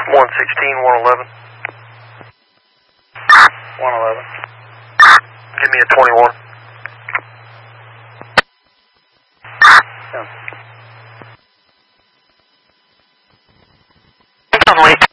116, 111. 111. Give me a 21. Yeah. I'm late.